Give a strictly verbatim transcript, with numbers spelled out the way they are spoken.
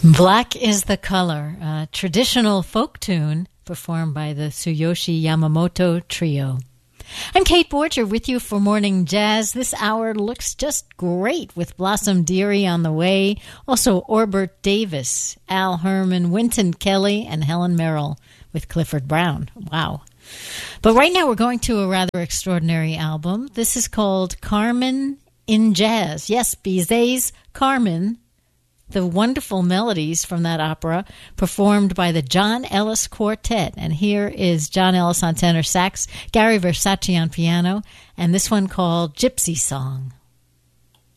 Black is the Color, a traditional folk tune performed by the Tsuyoshi Yamamoto Trio. I'm Kate Borger with you for Morning Jazz. This hour looks just great with Blossom Dearie on the way. Also, Orbert Davis, Al Herman, Wynton Kelly, and Helen Merrill with Clifford Brown. Wow. But right now we're going to a rather extraordinary album. This is called Carmen in Jazz. Yes, Bizet's Carmen, the wonderful melodies from that opera performed by the John Ellis Quartet. And here is John Ellis on tenor sax, Gary Versace on piano, and this one called Gypsy Song.